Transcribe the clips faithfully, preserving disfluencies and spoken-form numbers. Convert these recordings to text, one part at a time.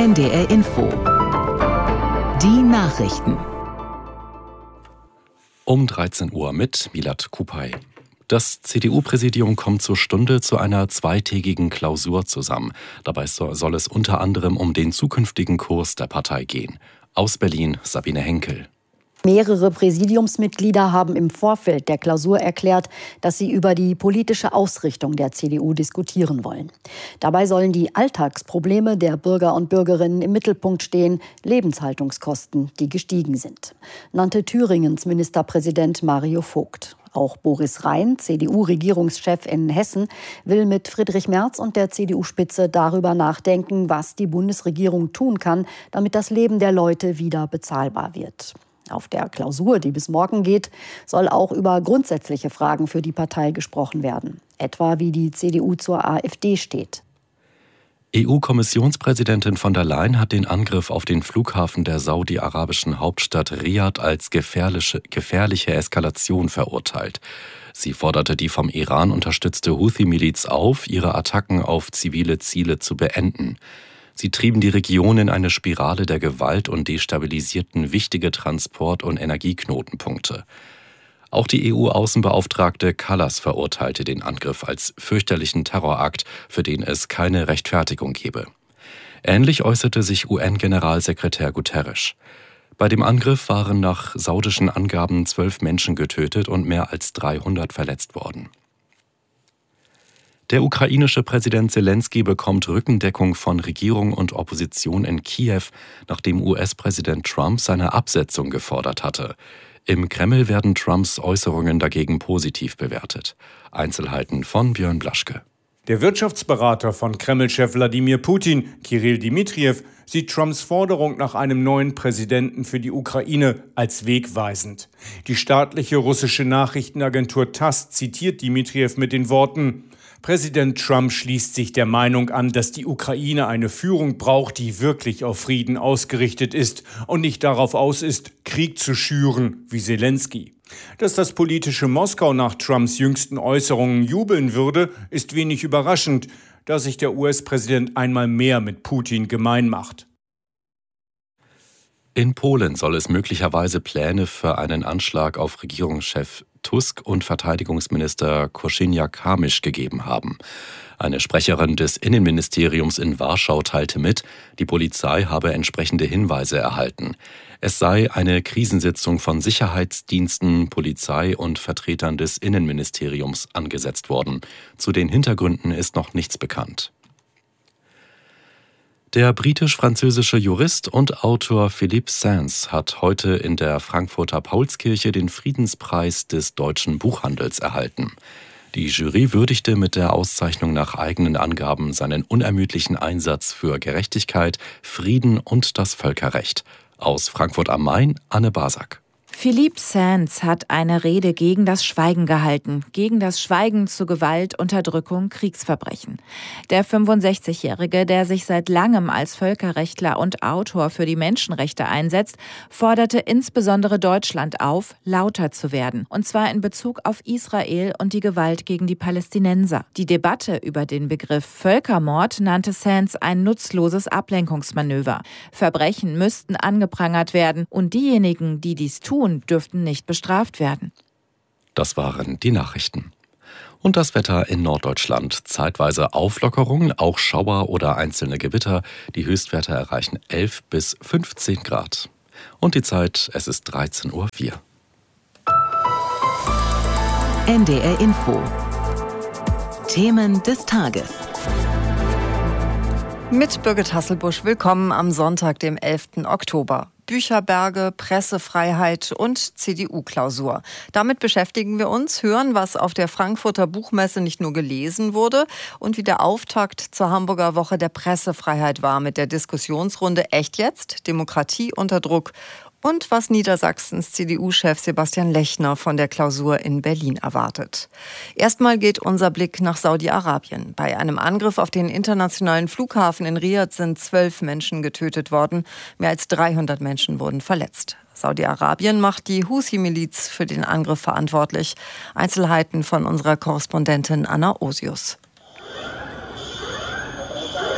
N D R Info. Die Nachrichten. Um dreizehn Uhr mit Milad Kupay. Das C D U-Präsidium kommt zur Stunde zu einer zweitägigen Klausur zusammen. Dabei soll es unter anderem um den zukünftigen Kurs der Partei gehen. Aus Berlin Sabine Henkel. Mehrere Präsidiumsmitglieder haben im Vorfeld der Klausur erklärt, dass sie über die politische Ausrichtung der C D U diskutieren wollen. Dabei sollen die Alltagsprobleme der Bürger und Bürgerinnen im Mittelpunkt stehen, Lebenshaltungskosten, die gestiegen sind, nannte Thüringens Ministerpräsident Mario Vogt. Auch Boris Rhein, C D U-Regierungschef in Hessen, will mit Friedrich Merz und der C D U-Spitze darüber nachdenken, was die Bundesregierung tun kann, damit das Leben der Leute wieder bezahlbar wird. Auf der Klausur, die bis morgen geht, soll auch über grundsätzliche Fragen für die Partei gesprochen werden. Etwa wie die C D U zur AfD steht. E U-Kommissionspräsidentin von der Leyen hat den Angriff auf den Flughafen der saudi-arabischen Hauptstadt Riad als gefährliche, gefährliche Eskalation verurteilt. Sie forderte die vom Iran unterstützte Houthi-Miliz auf, ihre Attacken auf zivile Ziele zu beenden. Sie trieben die Region in eine Spirale der Gewalt und destabilisierten wichtige Transport- und Energieknotenpunkte. Auch die E U-Außenbeauftragte Kallas verurteilte den Angriff als fürchterlichen Terrorakt, für den es keine Rechtfertigung gebe. Ähnlich äußerte sich U N-Generalsekretär Guterres. Bei dem Angriff waren nach saudischen Angaben zwölf Menschen getötet und mehr als dreihundert verletzt worden. Der ukrainische Präsident Selenskyj bekommt Rückendeckung von Regierung und Opposition in Kiew, nachdem U S-Präsident Trump seine Absetzung gefordert hatte. Im Kreml werden Trumps Äußerungen dagegen positiv bewertet. Einzelheiten von Björn Blaschke. Der Wirtschaftsberater von Kreml-Chef Wladimir Putin, Kyrill Dmitrijew, sieht Trumps Forderung nach einem neuen Präsidenten für die Ukraine als wegweisend. Die staatliche russische Nachrichtenagentur TASS zitiert Dmitrijew mit den Worten: Präsident Trump schließt sich der Meinung an, dass die Ukraine eine Führung braucht, die wirklich auf Frieden ausgerichtet ist und nicht darauf aus ist, Krieg zu schüren, wie Selenskyj. Dass das politische Moskau nach Trumps jüngsten Äußerungen jubeln würde, ist wenig überraschend, da sich der U S-Präsident einmal mehr mit Putin gemein macht. In Polen soll es möglicherweise Pläne für einen Anschlag auf Regierungschef Tusk und Verteidigungsminister Kosiniak-Kamysz gegeben haben. Eine Sprecherin des Innenministeriums in Warschau teilte mit, die Polizei habe entsprechende Hinweise erhalten. Es sei eine Krisensitzung von Sicherheitsdiensten, Polizei und Vertretern des Innenministeriums angesetzt worden. Zu den Hintergründen ist noch nichts bekannt. Der britisch-französische Jurist und Autor Philippe Sands hat heute in der Frankfurter Paulskirche den Friedenspreis des deutschen Buchhandels erhalten. Die Jury würdigte mit der Auszeichnung nach eigenen Angaben seinen unermüdlichen Einsatz für Gerechtigkeit, Frieden und das Völkerrecht. Aus Frankfurt am Main, Anne Basak. Philippe Sands hat eine Rede gegen das Schweigen gehalten, gegen das Schweigen zu Gewalt, Unterdrückung, Kriegsverbrechen. Der fünfundsechzigjährige, der sich seit langem als Völkerrechtler und Autor für die Menschenrechte einsetzt, forderte insbesondere Deutschland auf, lauter zu werden, und zwar in Bezug auf Israel und die Gewalt gegen die Palästinenser. Die Debatte über den Begriff Völkermord nannte Sands ein nutzloses Ablenkungsmanöver. Verbrechen müssten angeprangert werden und diejenigen, die dies tun, dürften nicht bestraft werden. Das waren die Nachrichten. Und das Wetter in Norddeutschland. Zeitweise Auflockerung, auch Schauer oder einzelne Gewitter. Die Höchstwerte erreichen elf bis fünfzehn Grad. Und die Zeit, es ist dreizehn Uhr vier. N D R Info. Themen des Tages. Mit Birgit Hasselbusch, willkommen am Sonntag, dem elften Oktober. Bücherberge, Pressefreiheit und C D U-Klausur. Damit beschäftigen wir uns, hören, was auf der Frankfurter Buchmesse nicht nur gelesen wurde und wie der Auftakt zur Hamburger Woche der Pressefreiheit war mit der Diskussionsrunde Echt jetzt? Demokratie unter Druck und was Niedersachsens C D U-Chef Sebastian Lechner von der Klausur in Berlin erwartet. Erstmal geht unser Blick nach Saudi-Arabien. Bei einem Angriff auf den internationalen Flughafen in Riad sind zwölf Menschen getötet worden. Mehr als dreihundert Menschen wurden verletzt. Saudi-Arabien macht die Houthi-Miliz für den Angriff verantwortlich. Einzelheiten von unserer Korrespondentin Anna Osius.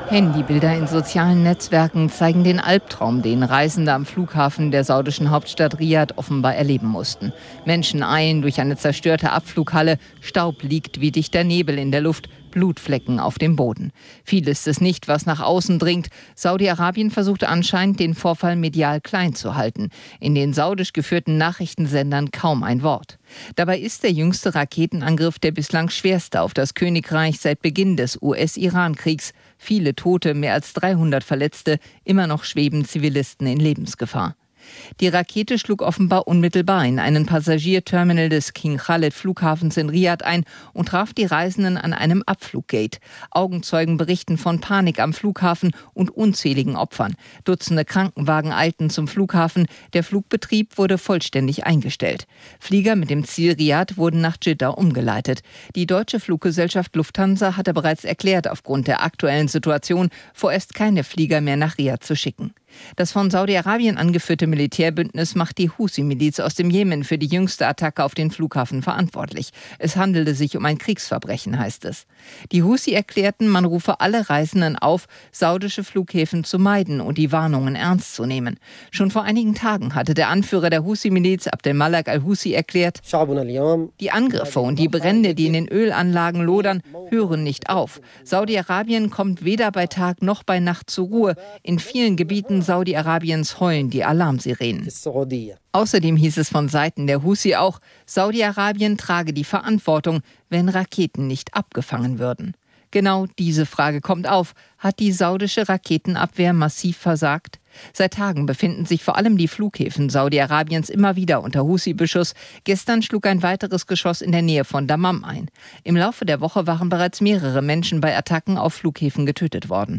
Handybilder in sozialen Netzwerken zeigen den Albtraum, den Reisende am Flughafen der saudischen Hauptstadt Riad offenbar erleben mussten. Menschen eilen durch eine zerstörte Abflughalle, Staub liegt wie dichter Nebel in der Luft, Blutflecken auf dem Boden. Viel ist es nicht, was nach außen dringt. Saudi-Arabien versuchte anscheinend, den Vorfall medial klein zu halten. In den saudisch geführten Nachrichtensendern kaum ein Wort. Dabei ist der jüngste Raketenangriff der bislang schwerste auf das Königreich seit Beginn des U S-Iran-Kriegs. Viele Tote, mehr als dreihundert Verletzte, immer noch schweben Zivilisten in Lebensgefahr. Die Rakete schlug offenbar unmittelbar in einen Passagierterminal des King Khaled Flughafens in Riad ein und traf die Reisenden an einem Abfluggate. Augenzeugen berichten von Panik am Flughafen und unzähligen Opfern. Dutzende Krankenwagen eilten zum Flughafen. Der Flugbetrieb wurde vollständig eingestellt. Flieger mit dem Ziel Riad wurden nach Jeddah umgeleitet. Die deutsche Fluggesellschaft Lufthansa hatte bereits erklärt, aufgrund der aktuellen Situation vorerst keine Flieger mehr nach Riad zu schicken. Das von Saudi-Arabien angeführte Militärbündnis macht die Husi-Miliz aus dem Jemen für die jüngste Attacke auf den Flughafen verantwortlich. Es handelte sich um ein Kriegsverbrechen, heißt es. Die Husi erklärten, man rufe alle Reisenden auf, saudische Flughäfen zu meiden und die Warnungen ernst zu nehmen. Schon vor einigen Tagen hatte der Anführer der Husi-Miliz, Abdelmalek al-Husi, erklärt, die Angriffe und die Brände, die in den Ölanlagen lodern, hören nicht auf. Saudi-Arabien kommt weder bei Tag noch bei Nacht zur Ruhe. In vielen Gebieten Saudi-Arabiens heulen die Alarmsirenen. Außerdem hieß es von Seiten der Husi auch, Saudi-Arabien trage die Verantwortung, wenn Raketen nicht abgefangen würden. Genau diese Frage kommt auf. Hat die saudische Raketenabwehr massiv versagt? Seit Tagen befinden sich vor allem die Flughäfen Saudi-Arabiens immer wieder unter Husi-Beschuss. Gestern schlug ein weiteres Geschoss in der Nähe von Dammam ein. Im Laufe der Woche waren bereits mehrere Menschen bei Attacken auf Flughäfen getötet worden.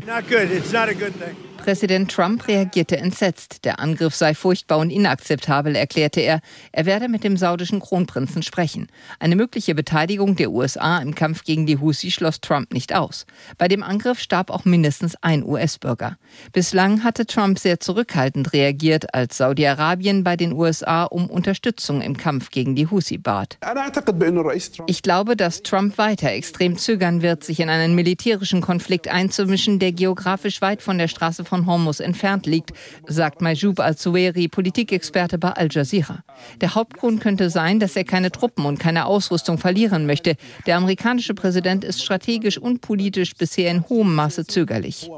Präsident Trump reagierte entsetzt. Der Angriff sei furchtbar und inakzeptabel, erklärte er. Er werde mit dem saudischen Kronprinzen sprechen. Eine mögliche Beteiligung der U S A im Kampf gegen die Husi schloss Trump nicht aus. Bei dem Angriff starb auch mindestens ein U S-Bürger. Bislang hatte Trump sehr zurückhaltend reagiert, als Saudi-Arabien bei den U S A um Unterstützung im Kampf gegen die Husi bat. Ich glaube, dass Trump weiter extrem zögern wird, sich in einen militärischen Konflikt einzumischen, der geografisch weit von der Straße von Hormuz entfernt liegt, sagt Majoub al-Zuwairi, Politikexperte bei Al Jazeera. Der Hauptgrund könnte sein, dass er keine Truppen und keine Ausrüstung verlieren möchte. Der amerikanische Präsident ist strategisch und politisch bisher in hohem Maße zögerlich.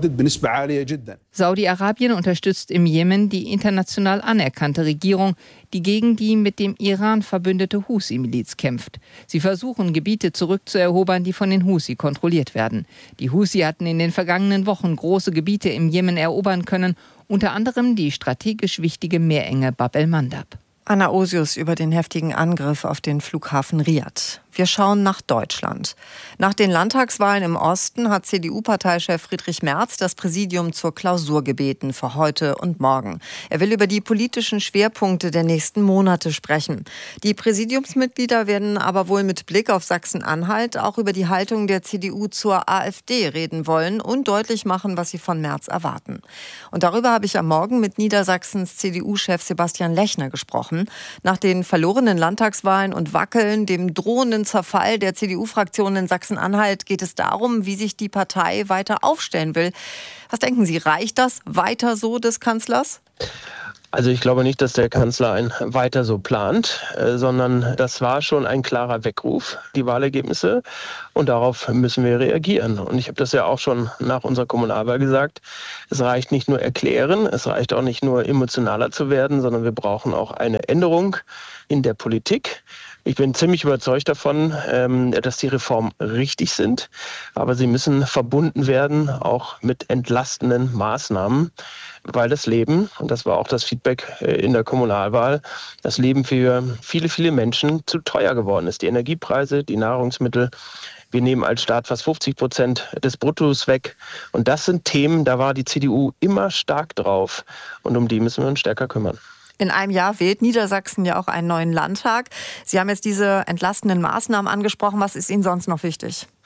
Saudi-Arabien unterstützt im Jemen die international anerkannte Regierung, die gegen die mit dem Iran verbündete Husi-Miliz kämpft. Sie versuchen, Gebiete zurückzuerobern, die von den Husi kontrolliert werden. Die Husi hatten in den vergangenen Wochen große Gebiete im Jemen erobern können, unter anderem die strategisch wichtige Meerenge Bab el-Mandab. Anna Osius über den heftigen Angriff auf den Flughafen Riad. Wir schauen nach Deutschland. Nach den Landtagswahlen im Osten hat C D U-Parteichef Friedrich Merz das Präsidium zur Klausur gebeten für heute und morgen. Er will über die politischen Schwerpunkte der nächsten Monate sprechen. Die Präsidiumsmitglieder werden aber wohl mit Blick auf Sachsen-Anhalt auch über die Haltung der C D U zur AfD reden wollen und deutlich machen, was sie von Merz erwarten. Und darüber habe ich am Morgen mit Niedersachsens C D U-Chef Sebastian Lechner gesprochen. Nach den verlorenen Landtagswahlen und Wackeln, dem drohenden Zerfall der C D U-Fraktion in Sachsen-Anhalt geht es darum, wie sich die Partei weiter aufstellen will. Was denken Sie, reicht das weiter so des Kanzlers? Also ich glaube nicht, dass der Kanzler ein weiter so plant, äh, sondern das war schon ein klarer Weckruf, die Wahlergebnisse. Und darauf müssen wir reagieren. Und ich habe das ja auch schon nach unserer Kommunalwahl gesagt. Es reicht nicht nur erklären, es reicht auch nicht nur emotionaler zu werden, sondern wir brauchen auch eine Änderung in der Politik. Ich bin ziemlich überzeugt davon, dass die Reformen richtig sind, aber sie müssen verbunden werden, auch mit entlastenden Maßnahmen, weil das Leben, und das war auch das Feedback in der Kommunalwahl, das Leben für viele, viele Menschen zu teuer geworden ist. Die Energiepreise, die Nahrungsmittel, wir nehmen als Staat fast fünfzig Prozent des Bruttos weg. Und das sind Themen, da war die C D U immer stark drauf. Und um die müssen wir uns stärker kümmern. In einem Jahr wählt Niedersachsen ja auch einen neuen Landtag. Sie haben jetzt diese entlastenden Maßnahmen angesprochen. Was ist Ihnen sonst noch wichtig?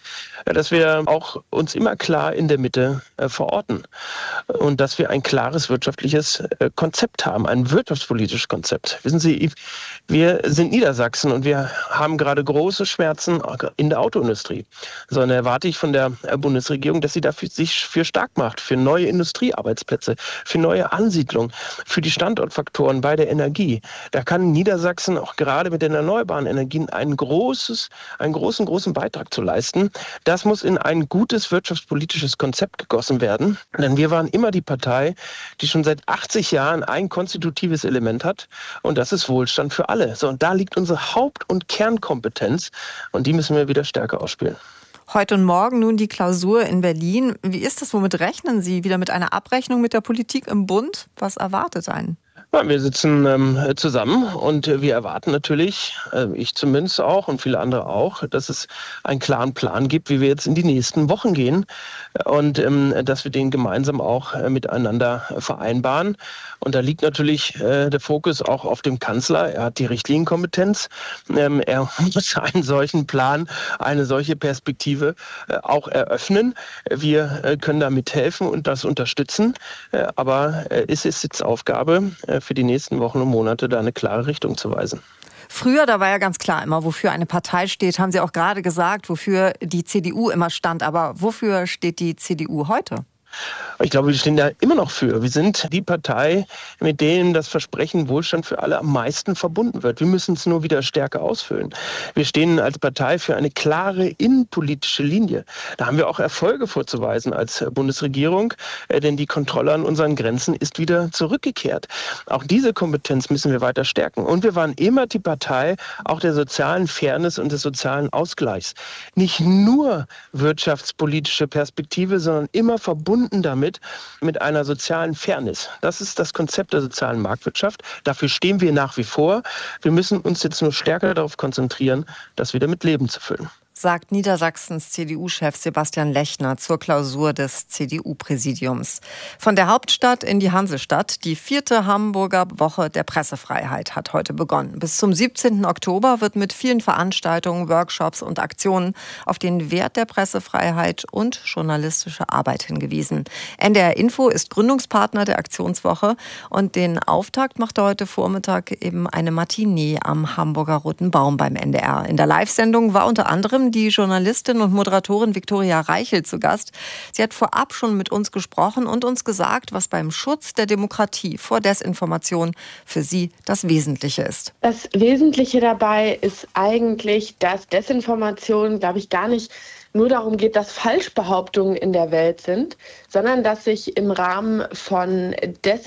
dass wir auch uns immer klar in der Mitte äh, verorten und dass wir ein klares wirtschaftliches äh, Konzept haben, ein wirtschaftspolitisches Konzept. Wissen Sie, wir sind Niedersachsen und wir haben gerade große Schmerzen in der Autoindustrie. So, dann erwarte ich von der Bundesregierung, dass sie dafür sich für stark macht, für neue Industriearbeitsplätze, für neue Ansiedlung, für die Standortfaktoren bei der Energie. Da kann Niedersachsen auch gerade mit den erneuerbaren Energien ein großes, einen großen, großen Beitrag zu leisten. Das muss in ein gutes wirtschaftspolitisches Konzept gegossen werden. Denn wir waren immer die Partei, die schon seit achtzig Jahren ein konstitutives Element hat. Und das ist Wohlstand für alle. So, und da liegt unsere Haupt- und Kernkompetenz. Und die müssen wir wieder stärker ausspielen. Heute und morgen nun die Klausur in Berlin. Wie ist das? Womit rechnen Sie? Wieder mit einer Abrechnung mit der Politik im Bund? Was erwartet einen? Ja, wir sitzen ähm, zusammen und äh, wir erwarten natürlich, äh, ich zumindest auch und viele andere auch, dass es einen klaren Plan gibt, wie wir jetzt in die nächsten Wochen gehen und ähm, dass wir den gemeinsam auch äh, miteinander vereinbaren. Und da liegt natürlich äh, der Fokus auch auf dem Kanzler. Er hat die Richtlinienkompetenz. Ähm, er muss einen solchen Plan, eine solche Perspektive äh, auch eröffnen. Wir äh, können da mithelfen und das unterstützen. Äh, aber äh, es ist jetzt Aufgabe äh, für die nächsten Wochen und Monate, da eine klare Richtung zu weisen. Früher, da war ja ganz klar immer, wofür eine Partei steht, haben Sie auch gerade gesagt, wofür die C D U immer stand. Aber wofür steht die C D U heute? Ich glaube, wir stehen da immer noch für. Wir sind die Partei, mit denen das Versprechen Wohlstand für alle am meisten verbunden wird. Wir müssen es nur wieder stärker ausfüllen. Wir stehen als Partei für eine klare innenpolitische Linie. Da haben wir auch Erfolge vorzuweisen als Bundesregierung, denn die Kontrolle an unseren Grenzen ist wieder zurückgekehrt. Auch diese Kompetenz müssen wir weiter stärken. Und wir waren immer die Partei auch der sozialen Fairness und des sozialen Ausgleichs. Nicht nur wirtschaftspolitische Perspektive, sondern immer verbunden damit mit einer sozialen Fairness. Das ist das Konzept der sozialen Marktwirtschaft. Dafür stehen wir nach wie vor. Wir müssen uns jetzt nur stärker darauf konzentrieren, das wieder mit Leben zu füllen. Sagt Niedersachsens C D U-Chef Sebastian Lechner zur Klausur des C D U-Präsidiums. Von der Hauptstadt in die Hansestadt. Die vierte Hamburger Woche der Pressefreiheit hat heute begonnen. Bis zum siebzehnten Oktober wird mit vielen Veranstaltungen, Workshops und Aktionen auf den Wert der Pressefreiheit und journalistische Arbeit hingewiesen. N D R Info ist Gründungspartner der Aktionswoche und den Auftakt machte heute Vormittag eben eine Matinee am Hamburger Roten Baum beim N D R. In der Live-Sendung war unter anderem die Journalistin und Moderatorin Viktoria Reichelt zu Gast. Sie hat vorab schon mit uns gesprochen und uns gesagt, was beim Schutz der Demokratie vor Desinformation für sie das Wesentliche ist. Das Wesentliche dabei ist eigentlich, dass Desinformation, glaube ich, gar nicht nur darum geht, dass Falschbehauptungen in der Welt sind, sondern dass sich im Rahmen von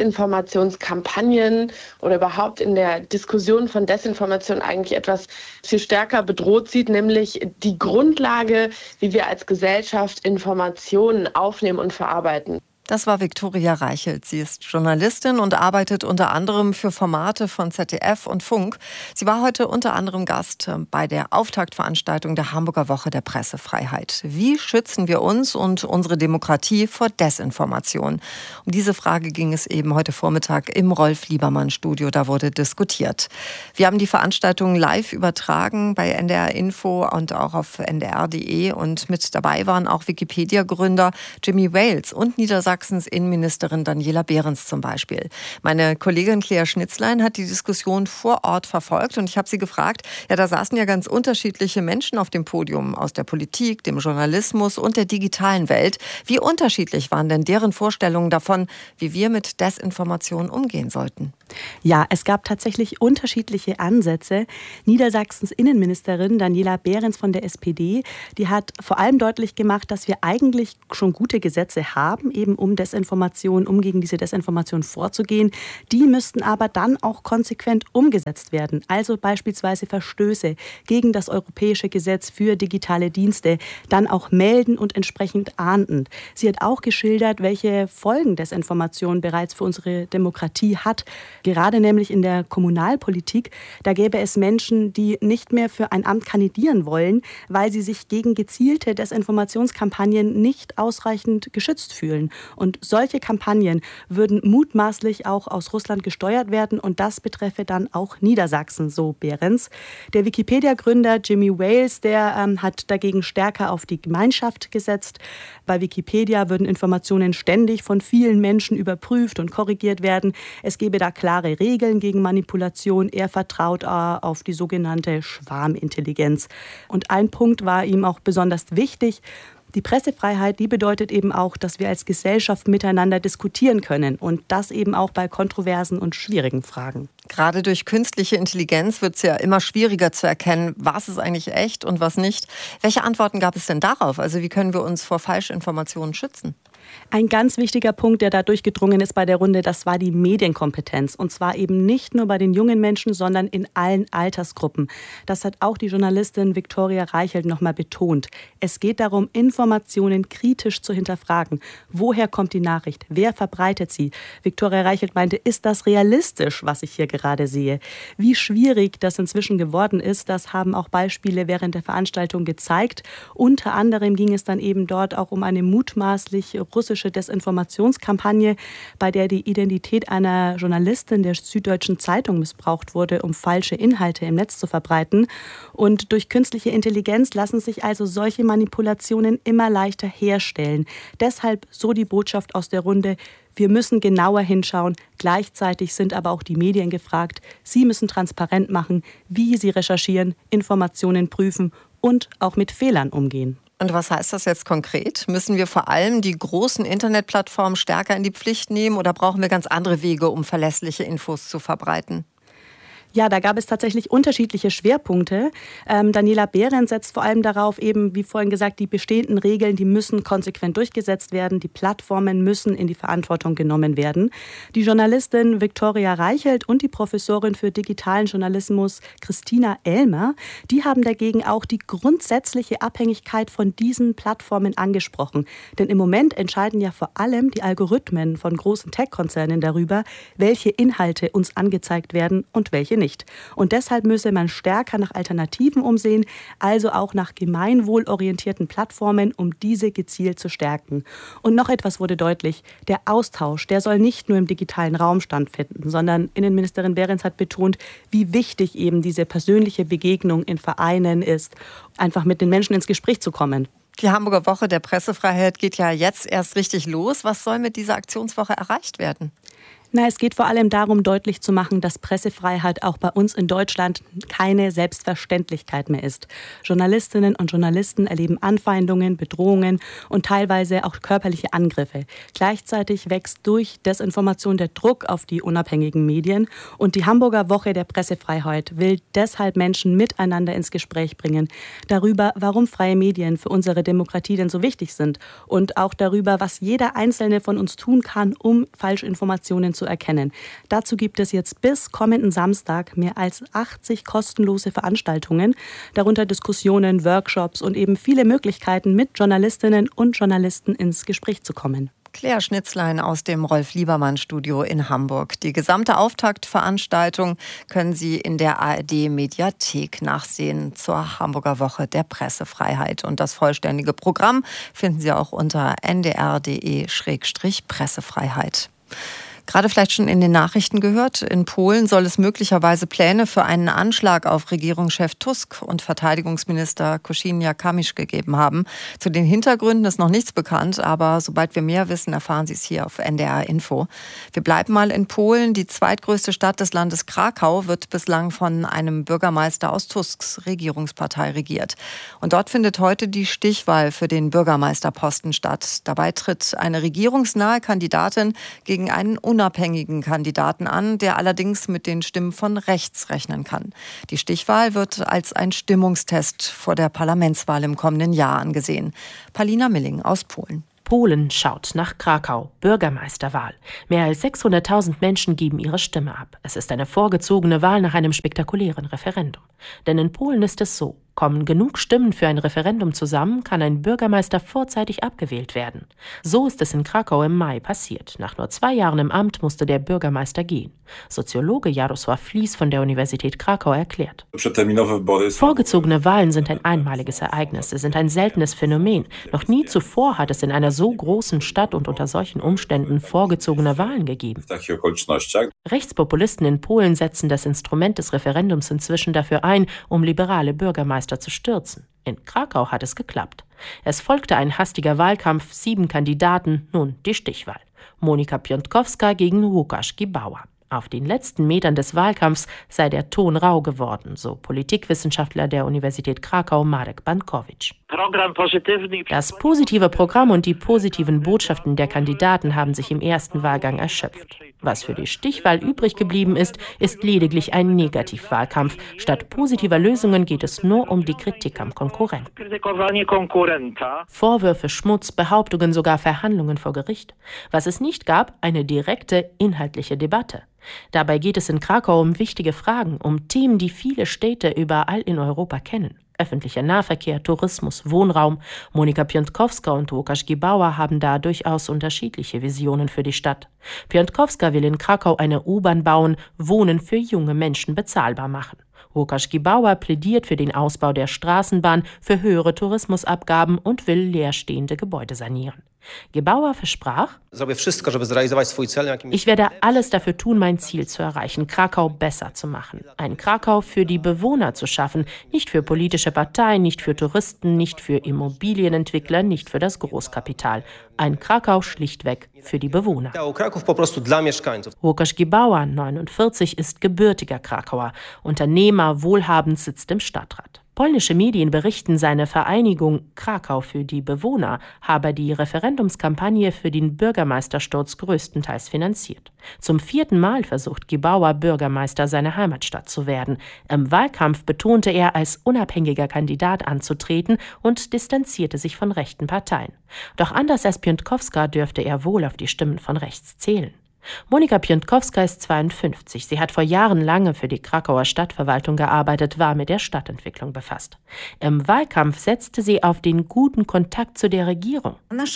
Desinformationskampagnen oder überhaupt in der Diskussion von Desinformation eigentlich etwas viel stärker bedroht sieht, nämlich die Grundlage, wie wir als Gesellschaft Informationen aufnehmen und verarbeiten. Das war Viktoria Reichelt. Sie ist Journalistin und arbeitet unter anderem für Formate von Z D F und Funk. Sie war heute unter anderem Gast bei der Auftaktveranstaltung der Hamburger Woche der Pressefreiheit. Wie schützen wir uns und unsere Demokratie vor Desinformation? Um diese Frage ging es eben heute Vormittag im Rolf-Liebermann-Studio. Da wurde diskutiert. Wir haben die Veranstaltung live übertragen bei N D R Info und auch auf N D R punkt de. Und mit dabei waren auch Wikipedia-Gründer Jimmy Wales und Niedersachsen Sachsens Innenministerin Daniela Behrens zum Beispiel. Meine Kollegin Claire Schnitzlein hat die Diskussion vor Ort verfolgt und ich habe sie gefragt, ja, da saßen ja ganz unterschiedliche Menschen auf dem Podium aus der Politik, dem Journalismus und der digitalen Welt. Wie unterschiedlich waren denn deren Vorstellungen davon, wie wir mit Desinformation umgehen sollten? Ja, es gab tatsächlich unterschiedliche Ansätze. Niedersachsens Innenministerin Daniela Behrens von der S P D, die hat vor allem deutlich gemacht, dass wir eigentlich schon gute Gesetze haben, eben um Desinformation, um gegen diese Desinformation vorzugehen. Die müssten aber dann auch konsequent umgesetzt werden. Also beispielsweise Verstöße gegen das europäische Gesetz für digitale Dienste dann auch melden und entsprechend ahnden. Sie hat auch geschildert, welche Folgen Desinformation bereits für unsere Demokratie hat. Gerade nämlich in der Kommunalpolitik, da gäbe es Menschen, die nicht mehr für ein Amt kandidieren wollen, weil sie sich gegen gezielte Desinformationskampagnen nicht ausreichend geschützt fühlen. Und solche Kampagnen würden mutmaßlich auch aus Russland gesteuert werden und das betreffe dann auch Niedersachsen, so Behrens. Der Wikipedia-Gründer Jimmy Wales, der ähm, hat dagegen stärker auf die Gemeinschaft gesetzt. Bei Wikipedia würden Informationen ständig von vielen Menschen überprüft und korrigiert werden. Es gebe da klare Regeln gegen Manipulation. Er vertraut auf die sogenannte Schwarmintelligenz. Und ein Punkt war ihm auch besonders wichtig. Die Pressefreiheit, die bedeutet eben auch, dass wir als Gesellschaft miteinander diskutieren können und das eben auch bei kontroversen und schwierigen Fragen. Gerade durch künstliche Intelligenz wird es ja immer schwieriger zu erkennen, was ist eigentlich echt und was nicht. Welche Antworten gab es denn darauf? Also wie können wir uns vor Falschinformationen schützen? Ein ganz wichtiger Punkt, der da durchgedrungen ist bei der Runde, das war die Medienkompetenz. Und zwar eben nicht nur bei den jungen Menschen, sondern in allen Altersgruppen. Das hat auch die Journalistin Viktoria Reichelt nochmal betont. Es geht darum, Informationen kritisch zu hinterfragen. Woher kommt die Nachricht? Wer verbreitet sie? Viktoria Reichelt meinte, ist das realistisch, was ich hier gerade sehe? Wie schwierig das inzwischen geworden ist, das haben auch Beispiele während der Veranstaltung gezeigt. Unter anderem ging es dann eben dort auch um eine mutmaßlich russische Desinformationskampagne, bei der die Identität einer Journalistin der Süddeutschen Zeitung missbraucht wurde, um falsche Inhalte im Netz zu verbreiten. Und durch künstliche Intelligenz lassen sich also solche Manipulationen immer leichter herstellen. Deshalb so die Botschaft aus der Runde: Wir müssen genauer hinschauen. Gleichzeitig sind aber auch die Medien gefragt. Sie müssen transparent machen, wie sie recherchieren, Informationen prüfen und auch mit Fehlern umgehen. Und was heißt das jetzt konkret? Müssen wir vor allem die großen Internetplattformen stärker in die Pflicht nehmen oder brauchen wir ganz andere Wege, um verlässliche Infos zu verbreiten? Ja, da gab es tatsächlich unterschiedliche Schwerpunkte. Ähm, Daniela Behrens setzt vor allem darauf, eben wie vorhin gesagt, die bestehenden Regeln, die müssen konsequent durchgesetzt werden. Die Plattformen müssen in die Verantwortung genommen werden. Die Journalistin Viktoria Reichelt und die Professorin für digitalen Journalismus Christina Elmer, die haben dagegen auch die grundsätzliche Abhängigkeit von diesen Plattformen angesprochen. Denn im Moment entscheiden ja vor allem die Algorithmen von großen Tech-Konzernen darüber, welche Inhalte uns angezeigt werden und welche nicht. Und deshalb müsse man stärker nach Alternativen umsehen, also auch nach gemeinwohlorientierten Plattformen, um diese gezielt zu stärken. Und noch etwas wurde deutlich: Der Austausch, der soll nicht nur im digitalen Raum stattfinden, sondern Innenministerin Behrens hat betont, wie wichtig eben diese persönliche Begegnung in Vereinen ist, einfach mit den Menschen ins Gespräch zu kommen. Die Hamburger Woche der Pressefreiheit geht ja jetzt erst richtig los. Was soll mit dieser Aktionswoche erreicht werden? Na, es geht vor allem darum, deutlich zu machen, dass Pressefreiheit auch bei uns in Deutschland keine Selbstverständlichkeit mehr ist. Journalistinnen und Journalisten erleben Anfeindungen, Bedrohungen und teilweise auch körperliche Angriffe. Gleichzeitig wächst durch Desinformation der Druck auf die unabhängigen Medien. Und die Hamburger Woche der Pressefreiheit will deshalb Menschen miteinander ins Gespräch bringen. Darüber, warum freie Medien für unsere Demokratie denn so wichtig sind. Und auch darüber, was jeder Einzelne von uns tun kann, um Falschinformationen zu erkennen. Dazu gibt es jetzt bis kommenden Samstag mehr als achtzig kostenlose Veranstaltungen, darunter Diskussionen, Workshops und eben viele Möglichkeiten, mit Journalistinnen und Journalisten ins Gespräch zu kommen. Claire Schnitzlein aus dem Rolf-Liebermann-Studio in Hamburg. Die gesamte Auftaktveranstaltung können Sie in der A R D-Mediathek nachsehen zur Hamburger Woche der Pressefreiheit. Und das vollständige Programm finden Sie auch unter n d r punkt d e Schrägstrich Pressefreiheit. Gerade vielleicht schon in den Nachrichten gehört, in Polen soll es möglicherweise Pläne für einen Anschlag auf Regierungschef Tusk und Verteidigungsminister Kosiniak-Kamysz gegeben haben. Zu den Hintergründen ist noch nichts bekannt, aber sobald wir mehr wissen, erfahren Sie es hier auf N D R Info. Wir bleiben mal in Polen. Die zweitgrößte Stadt des Landes Krakau wird bislang von einem Bürgermeister aus Tusks Regierungspartei regiert. Und dort findet heute die Stichwahl für den Bürgermeisterposten statt. Dabei tritt eine regierungsnahe Kandidatin gegen einen unabhängigen Kandidaten an, der allerdings mit den Stimmen von rechts rechnen kann. Die Stichwahl wird als ein Stimmungstest vor der Parlamentswahl im kommenden Jahr angesehen. Palina Milling aus Polen. Polen schaut nach Krakau. Bürgermeisterwahl. Mehr als sechshunderttausend Menschen geben ihre Stimme ab. Es ist eine vorgezogene Wahl nach einem spektakulären Referendum. Denn in Polen ist es so: Kommen genug Stimmen für ein Referendum zusammen, kann ein Bürgermeister vorzeitig abgewählt werden. So ist es in Krakau im Mai passiert. Nach nur zwei Jahren im Amt musste der Bürgermeister gehen. Soziologe Jarosław Flis von der Universität Krakau erklärt: Vorgezogene Wahlen sind ein einmaliges Ereignis. Sie sind ein seltenes Phänomen. Noch nie zuvor hat es in einer so großen Stadt und unter solchen Umständen vorgezogene Wahlen gegeben. Rechtspopulisten in Polen setzen das Instrument des Referendums inzwischen dafür ein, um liberale Bürgermeister zu stürzen. In Krakau hat es geklappt. Es folgte ein hastiger Wahlkampf, sieben Kandidaten, nun die Stichwahl. Monika Piątkowska gegen Łukasz Gibała. Auf den letzten Metern des Wahlkampfs sei der Ton rau geworden, so Politikwissenschaftler der Universität Krakau Marek Bankowicz. Das positive Programm und die positiven Botschaften der Kandidaten haben sich im ersten Wahlgang erschöpft. Was für die Stichwahl übrig geblieben ist, ist lediglich ein Negativwahlkampf. Statt positiver Lösungen geht es nur um die Kritik am Konkurrenten. Vorwürfe, Schmutz, Behauptungen, sogar Verhandlungen vor Gericht. Was es nicht gab, eine direkte, inhaltliche Debatte. Dabei geht es in Krakau um wichtige Fragen, um Themen, die viele Städte überall in Europa kennen. Öffentlicher Nahverkehr, Tourismus, Wohnraum. Monika Piątkowska und Łukasz Gibała haben da durchaus unterschiedliche Visionen für die Stadt. Piątkowska will in Krakau eine U-Bahn bauen, Wohnen für junge Menschen bezahlbar machen. Łukasz Gibała plädiert für den Ausbau der Straßenbahn, für höhere Tourismusabgaben und will leerstehende Gebäude sanieren. Gibała versprach: Ich werde alles dafür tun, mein Ziel zu erreichen, Krakau besser zu machen. Ein Krakau für die Bewohner zu schaffen, nicht für politische Parteien, nicht für Touristen, nicht für Immobilienentwickler, nicht für das Großkapital. Ein Krakau schlichtweg für die Bewohner. Łukasz Gibała, neunundvierzig, ist gebürtiger Krakauer. Unternehmer, wohlhabend, sitzt im Stadtrat. Polnische Medien berichten, seine Vereinigung Krakau für die Bewohner habe die Referendumskampagne für den Bürgermeistersturz größtenteils finanziert. Zum vierten Mal versucht Gibała, Bürgermeister seiner Heimatstadt zu werden. Im Wahlkampf betonte er, als unabhängiger Kandidat anzutreten und distanzierte sich von rechten Parteien. Doch anders als Piątkowska dürfte er wohl auf die Stimmen von rechts zählen. Monika Piątkowska ist zweiundfünfzig. Sie hat vor Jahren lange für die Krakauer Stadtverwaltung gearbeitet, war mit der Stadtentwicklung befasst. Im Wahlkampf setzte sie auf den guten Kontakt zu der Regierung.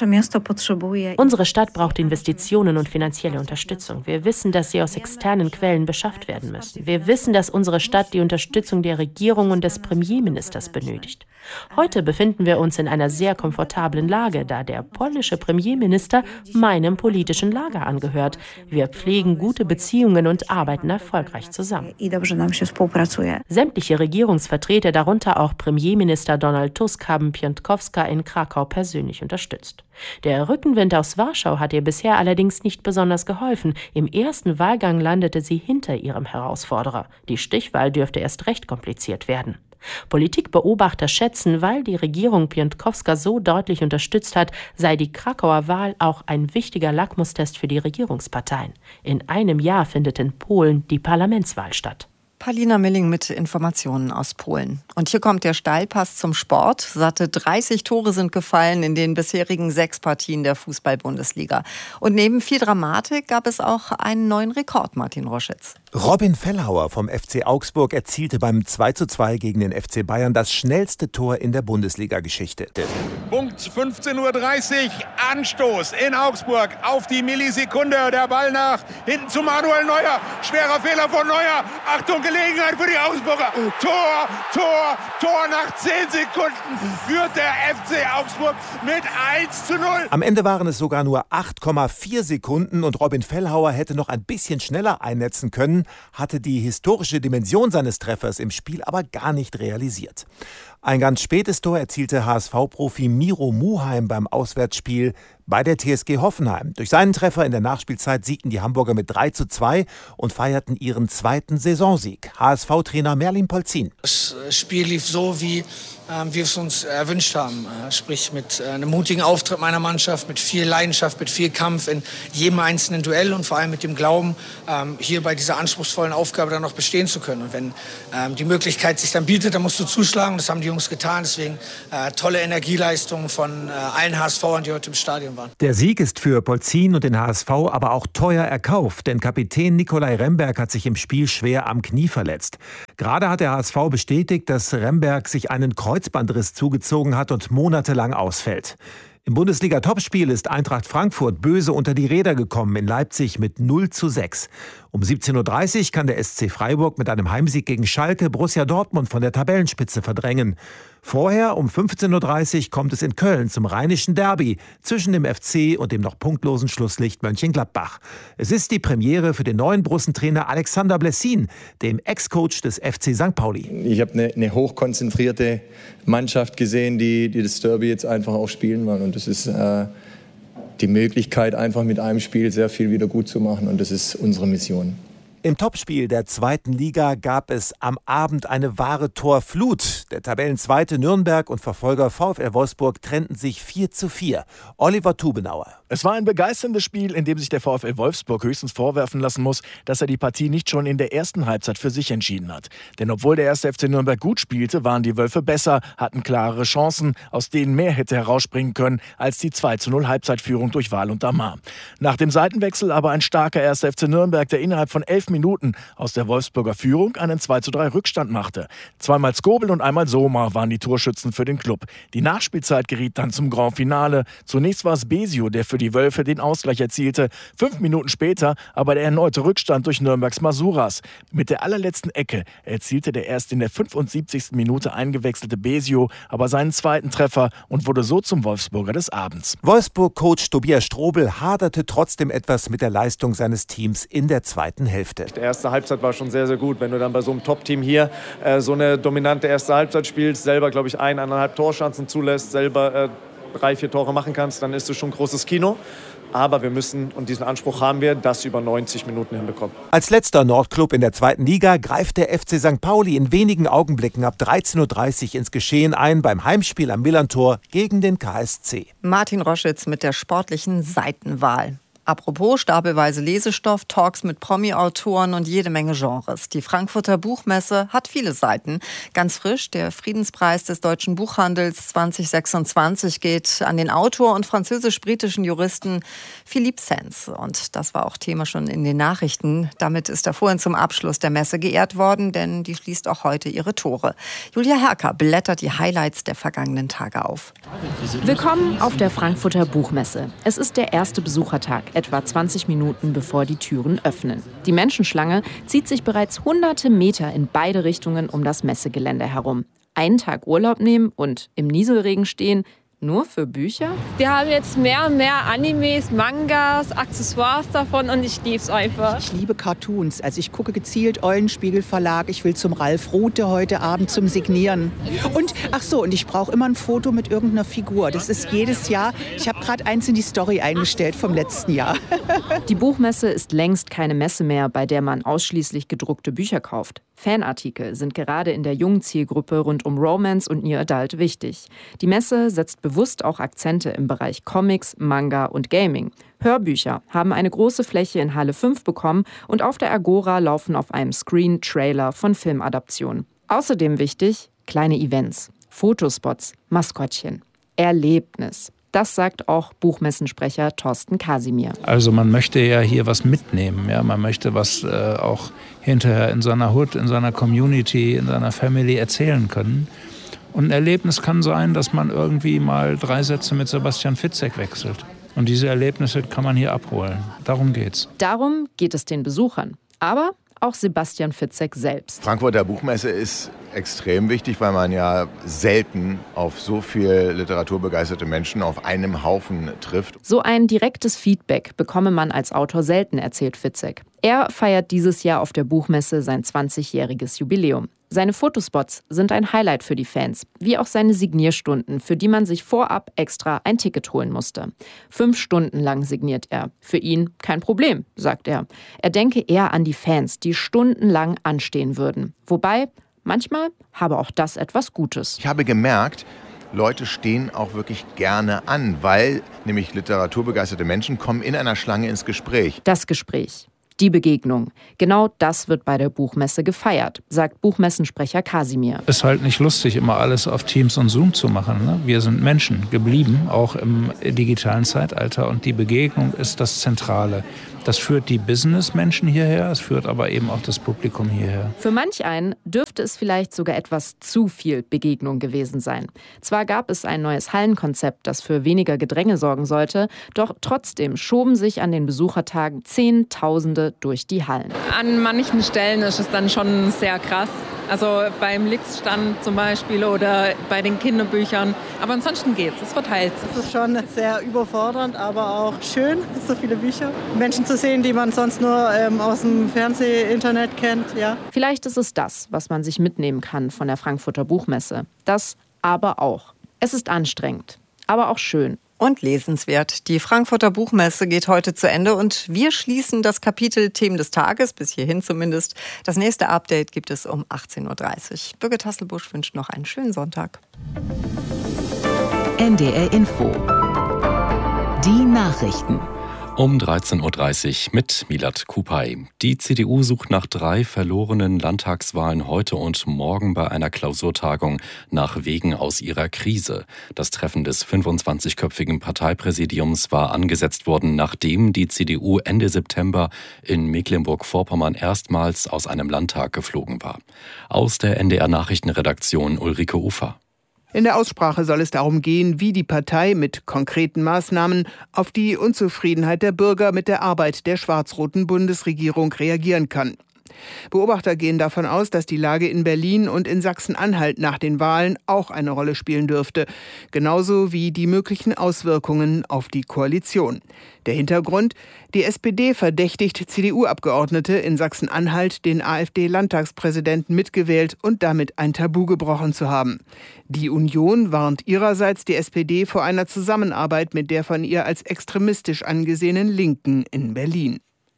Unsere Stadt braucht Investitionen und finanzielle Unterstützung. Wir wissen, dass sie aus externen Quellen beschafft werden müssen. Wir wissen, dass unsere Stadt die Unterstützung der Regierung und des Premierministers benötigt. Heute befinden wir uns in einer sehr komfortablen Lage, da der polnische Premierminister meinem politischen Lager angehört. Wir pflegen gute Beziehungen und arbeiten erfolgreich zusammen. Sämtliche Regierungsvertreter, darunter auch Premierminister Donald Tusk, haben Piątkowska in Krakau persönlich unterstützt. Der Rückenwind aus Warschau hat ihr bisher allerdings nicht besonders geholfen. Im ersten Wahlgang landete sie hinter ihrem Herausforderer. Die Stichwahl dürfte erst recht kompliziert werden. Politikbeobachter schätzen, weil die Regierung Piątkowska so deutlich unterstützt hat, sei die Krakauer Wahl auch ein wichtiger Lackmustest für die Regierungsparteien. In einem Jahr findet in Polen die Parlamentswahl statt. Paulina Milling mit Informationen aus Polen. Und hier kommt der Steilpass zum Sport. Satte dreißig Tore sind gefallen in den bisherigen sechs Partien der Fußball-Bundesliga. Und neben viel Dramatik gab es auch einen neuen Rekord, Martin Roschitz. Robin Fellhauer vom F C Augsburg erzielte beim zwei zu zwei gegen den F C Bayern das schnellste Tor in der Bundesliga-Geschichte. Punkt fünfzehn Uhr dreißig, Anstoß in Augsburg auf die Millisekunde. Der Ball nach hinten zu Manuel Neuer. Schwerer Fehler von Neuer. Achtung, Gelegenheit für die Augsburger. Tor, Tor, Tor nach zehn Sekunden führt der F C Augsburg mit eins zu null. Am Ende waren es sogar nur acht Komma vier Sekunden und Robin Fellhauer hätte noch ein bisschen schneller einnetzen können, hatte die historische Dimension seines Treffers im Spiel aber gar nicht realisiert. Ein ganz spätes Tor erzielte H S V-Profi Miro Muheim beim Auswärtsspiel bei der T S G Hoffenheim. Durch seinen Treffer in der Nachspielzeit siegten die Hamburger mit drei zu zwei und feierten ihren zweiten Saisonsieg. H S V-Trainer Merlin Polzin. Das Spiel lief so, wie wie wir es uns erwünscht haben. Sprich mit einem mutigen Auftritt meiner Mannschaft, mit viel Leidenschaft, mit viel Kampf in jedem einzelnen Duell und vor allem mit dem Glauben, hier bei dieser anspruchsvollen Aufgabe dann noch bestehen zu können. Und wenn die Möglichkeit sich dann bietet, dann musst du zuschlagen. Das haben die Jungs getan. Deswegen tolle Energieleistung von allen H S V-ern, die heute im Stadion waren. Der Sieg ist für Polzin und den H S V aber auch teuer erkauft, denn Kapitän Nikolai Remberg hat sich im Spiel schwer am Knie verletzt. Gerade hat der H S V bestätigt, dass Remberg sich einen Kreuzbandriss zugezogen hat und monatelang ausfällt. Im Bundesliga-Topspiel ist Eintracht Frankfurt böse unter die Räder gekommen in Leipzig mit null zu sechs. Um siebzehn Uhr dreißig kann der S C Freiburg mit einem Heimsieg gegen Schalke Borussia Dortmund von der Tabellenspitze verdrängen. Vorher um fünfzehn Uhr dreißig kommt es in Köln zum Rheinischen Derby zwischen dem F C und dem noch punktlosen Schlusslicht Mönchengladbach. Es ist die Premiere für den neuen Brussentrainer Alexander Blessin, dem Ex-Coach des F C Sankt Pauli. Ich habe eine, eine hochkonzentrierte Mannschaft gesehen, die, die das Derby jetzt einfach auch spielen wollen. Und das ist äh, die Möglichkeit, einfach mit einem Spiel sehr viel wieder gut zu machen. Und das ist unsere Mission. Im Topspiel der zweiten Liga gab es am Abend eine wahre Torflut. Der Tabellenzweite Nürnberg und Verfolger VfL Wolfsburg trennten sich vier zu vier. Oliver Tubenauer. Es war ein begeisterndes Spiel, in dem sich der VfL Wolfsburg höchstens vorwerfen lassen muss, dass er die Partie nicht schon in der ersten Halbzeit für sich entschieden hat. Denn obwohl der erste F C Nürnberg gut spielte, waren die Wölfe besser, hatten klarere Chancen, aus denen mehr hätte herausspringen können als die zwei zu null Halbzeitführung durch Wahl und Damar. Nach dem Seitenwechsel aber ein starker erster F C Nürnberg, der innerhalb von elf Minuten aus der Wolfsburger Führung einen zwei zu drei Rückstand machte. Zweimal Skobel und einmal Sommer waren die Torschützen für den Club. Die Nachspielzeit geriet dann zum Grand Finale. Zunächst war es Besio, der für die Wölfe den Ausgleich erzielte. Fünf Minuten später aber der erneute Rückstand durch Nürnbergs Masuras. Mit der allerletzten Ecke erzielte der erst in der fünfundsiebzigsten Minute eingewechselte Besio aber seinen zweiten Treffer und wurde so zum Wolfsburger des Abends. Wolfsburg-Coach Tobias Strobel haderte trotzdem etwas mit der Leistung seines Teams in der zweiten Hälfte. Die erste Halbzeit war schon sehr, sehr gut. Wenn du dann bei so einem Top-Team hier äh, so eine dominante erste Halbzeit spielst, selber, glaube ich, eineinhalb Torchancen zulässt, selber äh, drei, vier Tore machen kannst, dann ist es schon ein großes Kino. Aber wir müssen, und diesen Anspruch haben wir, das über neunzig Minuten hinbekommen. Als letzter Nordclub in der zweiten Liga greift der F C Sankt Pauli in wenigen Augenblicken ab dreizehn Uhr dreißig ins Geschehen ein beim Heimspiel am Millerntor gegen den K S C. Martin Roschitz mit der sportlichen Seitenwahl. Apropos stapelweise Lesestoff, Talks mit Promi-Autoren und jede Menge Genres. Die Frankfurter Buchmesse hat viele Seiten. Ganz frisch, der Friedenspreis des deutschen Buchhandels zwanzig sechsundzwanzig geht an den Autor und französisch-britischen Juristen Philippe Sands. Und das war auch Thema schon in den Nachrichten. Damit ist er vorhin zum Abschluss der Messe geehrt worden, denn die schließt auch heute ihre Tore. Julia Herker blättert die Highlights der vergangenen Tage auf. Willkommen auf der Frankfurter Buchmesse. Es ist der erste Besuchertag, etwa zwanzig Minuten bevor die Türen öffnen. Die Menschenschlange zieht sich bereits hunderte Meter in beide Richtungen um das Messegelände herum. Einen Tag Urlaub nehmen und im Nieselregen stehen, nur für Bücher? Wir haben jetzt mehr und mehr Animes, Mangas, Accessoires davon und ich liebe es einfach. Ich liebe Cartoons. Also ich gucke gezielt Eulenspiegel Verlag. Ich will zum Ralf Rute heute Abend zum Signieren. Und ach so, und ich brauche immer ein Foto mit irgendeiner Figur. Das ist jedes Jahr. Ich habe gerade eins in die Story eingestellt vom letzten Jahr. Die Buchmesse ist längst keine Messe mehr, bei der man ausschließlich gedruckte Bücher kauft. Fanartikel sind gerade in der jungen Zielgruppe rund um Romance und New Adult wichtig. Die Messe setzt bewusst auch Akzente im Bereich Comics, Manga und Gaming. Hörbücher haben eine große Fläche in Halle fünf bekommen und auf der Agora laufen auf einem Screen Trailer von Filmadaptionen. Außerdem wichtig, kleine Events, Fotospots, Maskottchen, Erlebnis. Das sagt auch Buchmessensprecher Thorsten Kasimir. Also man möchte ja hier was mitnehmen. Ja? Man möchte was äh, auch hinterher in seiner Hood, in seiner Community, in seiner Family erzählen können. Und ein Erlebnis kann sein, dass man irgendwie mal drei Sätze mit Sebastian Fitzek wechselt. Und diese Erlebnisse kann man hier abholen. Darum geht's. Darum geht es den Besuchern. Aber auch Sebastian Fitzek selbst. Frankfurter Buchmesse ist extrem wichtig, weil man ja selten auf so viel literaturbegeisterte Menschen auf einem Haufen trifft. So ein direktes Feedback bekomme man als Autor selten, erzählt Fitzek. Er feiert dieses Jahr auf der Buchmesse sein zwanzigjähriges Jubiläum. Seine Fotospots sind ein Highlight für die Fans, wie auch seine Signierstunden, für die man sich vorab extra ein Ticket holen musste. Fünf Stunden lang signiert er. Für ihn kein Problem, sagt er. Er denke eher an die Fans, die stundenlang anstehen würden. Wobei, Manchmal habe auch das etwas Gutes. Ich habe gemerkt, Leute stehen auch wirklich gerne an, weil nämlich literaturbegeisterte Menschen kommen in einer Schlange ins Gespräch. Das Gespräch. Die Begegnung. Genau das wird bei der Buchmesse gefeiert, sagt Buchmessensprecher Kasimir. Es ist halt nicht lustig, immer alles auf Teams und Zoom zu machen. Ne? Wir sind Menschen geblieben, auch im digitalen Zeitalter. Und die Begegnung ist das Zentrale. Das führt die Businessmenschen hierher, es führt aber eben auch das Publikum hierher. Für manch einen dürfte es vielleicht sogar etwas zu viel Begegnung gewesen sein. Zwar gab es ein neues Hallenkonzept, das für weniger Gedränge sorgen sollte, doch trotzdem schoben sich an den Besuchertagen Zehntausende durch die Hallen. An manchen Stellen ist es dann schon sehr krass. Also beim Lix-Stand zum Beispiel oder bei den Kinderbüchern. Aber ansonsten geht's, es verteilt sich. Es ist schon sehr überfordernd, aber auch schön, so viele Bücher. Menschen zu sehen, die man sonst nur ähm, aus dem Fernsehen, Internet kennt. Ja. Vielleicht ist es das, was man sich mitnehmen kann von der Frankfurter Buchmesse. Das aber auch. Es ist anstrengend, aber auch schön. Und lesenswert. Die Frankfurter Buchmesse geht heute zu Ende und wir schließen das Kapitel Themen des Tages, bis hierhin zumindest. Das nächste Update gibt es um achtzehn Uhr dreißig. Birgit Hasselbusch wünscht noch einen schönen Sonntag. N D R Info. Die Nachrichten. Um dreizehn Uhr dreißig mit Milad Kupay. Die C D U sucht nach drei verlorenen Landtagswahlen heute und morgen bei einer Klausurtagung nach Wegen aus ihrer Krise. Das Treffen des fünfundzwanzigköpfigen Parteipräsidiums war angesetzt worden, nachdem die C D U Ende September in Mecklenburg-Vorpommern erstmals aus einem Landtag geflogen war. Aus der N D R-Nachrichtenredaktion Ulrike Ufer. In der Aussprache soll es darum gehen, wie die Partei mit konkreten Maßnahmen auf die Unzufriedenheit der Bürger mit der Arbeit der schwarz-roten Bundesregierung reagieren kann. Beobachter gehen davon aus, dass die Lage in Berlin und in Sachsen-Anhalt nach den Wahlen auch eine Rolle spielen dürfte, genauso wie die möglichen Auswirkungen auf die Koalition. Der Hintergrund: Die S P D verdächtigt C D U-Abgeordnete in Sachsen-Anhalt, den AfD-Landtagspräsidenten mitgewählt und damit ein Tabu gebrochen zu haben. Die Union warnt ihrerseits die S P D vor einer Zusammenarbeit mit der von ihr als extremistisch angesehenen Linken in Berlin.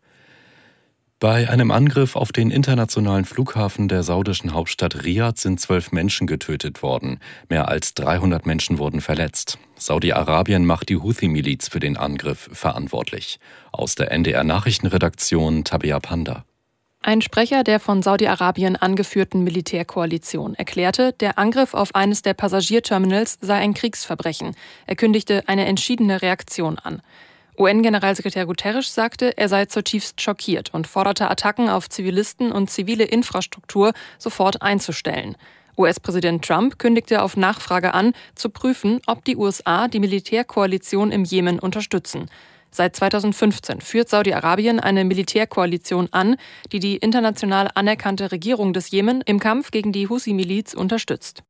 Bei einem Angriff auf den internationalen Flughafen der saudischen Hauptstadt Riad sind zwölf Menschen getötet worden. Mehr als dreihundert Menschen wurden verletzt. Saudi-Arabien macht die Houthi-Miliz für den Angriff verantwortlich. Aus der N D R-Nachrichtenredaktion Tabea Panda. Ein Sprecher der von Saudi-Arabien angeführten Militärkoalition erklärte, der Angriff auf eines der Passagierterminals sei ein Kriegsverbrechen. Er kündigte eine entschiedene Reaktion an. U N-Generalsekretär Guterres sagte, er sei zutiefst schockiert und forderte Attacken auf Zivilisten und zivile Infrastruktur sofort einzustellen. U S-Präsident Trump kündigte auf Nachfrage an, zu prüfen, ob die U S A die Militärkoalition im Jemen unterstützen. Seit zweitausendfünfzehn führt Saudi-Arabien eine Militärkoalition an, die die international anerkannte Regierung des Jemen im Kampf gegen die Houthi-Miliz unterstützt.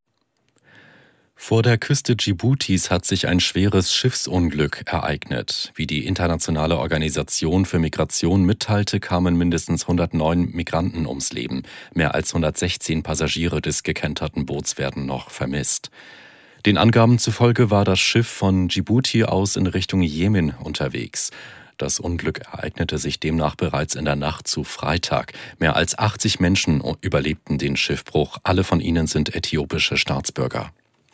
Vor der Küste Djiboutis hat sich ein schweres Schiffsunglück ereignet. Wie die Internationale Organisation für Migration mitteilte, kamen mindestens hundertneun Migranten ums Leben. Mehr als hundertsechzehn Passagiere des gekenterten Boots werden noch vermisst. Den Angaben zufolge war das Schiff von Djibouti aus in Richtung Jemen unterwegs. Das Unglück ereignete sich demnach bereits in der Nacht zu Freitag. Mehr als achtzig Menschen überlebten den Schiffbruch. Alle von ihnen sind äthiopische Staatsbürger.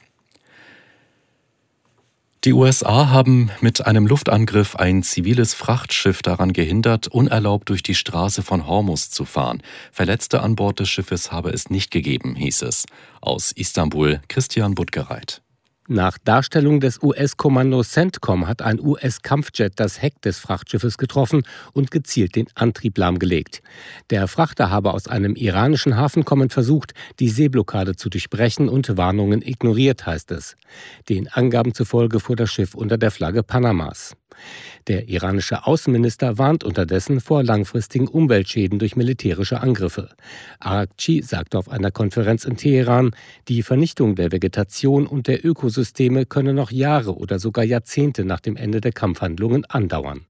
Die U S A haben mit einem Luftangriff ein ziviles Frachtschiff daran gehindert, unerlaubt durch die Straße von Hormuz zu fahren. Verletzte an Bord des Schiffes habe es nicht gegeben, hieß es. Aus Istanbul Christian Buttgereit. Nach Darstellung des U S-Kommandos CENTCOM hat ein U S-Kampfjet das Heck des Frachtschiffes getroffen und gezielt den Antrieb lahmgelegt. Der Frachter habe aus einem iranischen Hafen kommend versucht, die Seeblockade zu durchbrechen und Warnungen ignoriert, heißt es. Den Angaben zufolge fuhr das Schiff unter der Flagge Panamas. Der iranische Außenminister warnt unterdessen vor langfristigen Umweltschäden durch militärische Angriffe. Araghchi sagte auf einer Konferenz in Teheran, die Vernichtung der Vegetation und der Ökosysteme könne noch Jahre oder sogar Jahrzehnte nach dem Ende der Kampfhandlungen andauern.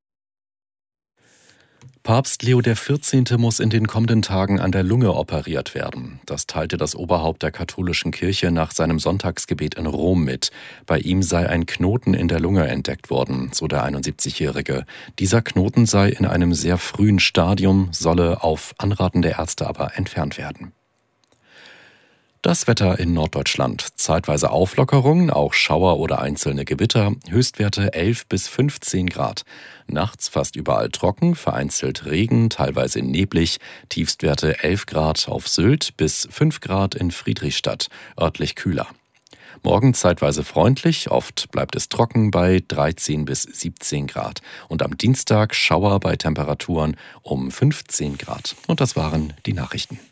Papst Leo der vierzehnte muss in den kommenden Tagen an der Lunge operiert werden. Das teilte das Oberhaupt der katholischen Kirche nach seinem Sonntagsgebet in Rom mit. Bei ihm sei ein Knoten in der Lunge entdeckt worden, so der einundsiebzigjährige. Dieser Knoten sei in einem sehr frühen Stadium, solle auf Anraten der Ärzte aber entfernt werden. Das Wetter in Norddeutschland. Zeitweise Auflockerung, auch Schauer oder einzelne Gewitter. Höchstwerte elf bis fünfzehn Grad. Nachts fast überall trocken, vereinzelt Regen, teilweise neblig. Tiefstwerte elf Grad auf Sylt bis fünf Grad in Friedrichstadt, örtlich kühler. Morgen zeitweise freundlich, oft bleibt es trocken bei dreizehn bis siebzehn Grad. Und am Dienstag Schauer bei Temperaturen um fünfzehn Grad. Und das waren die Nachrichten.